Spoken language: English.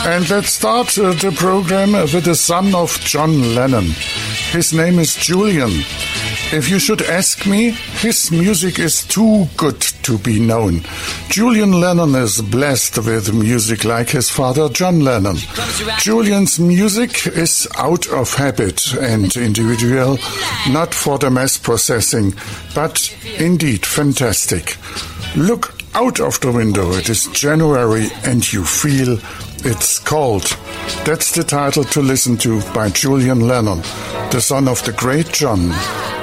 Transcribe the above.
And let's start the program with the son of John Lennon. His name is Julian. If you should ask me, his music is too good to be known. Julian Lennon is blessed with music like his father John Lennon. Julian's music is out of habit and individual, not for the mass processing, but indeed fantastic. Look out of the window, it is January and you feel it's cold. That's the title to listen to by Julian Lennon, the son of the great John.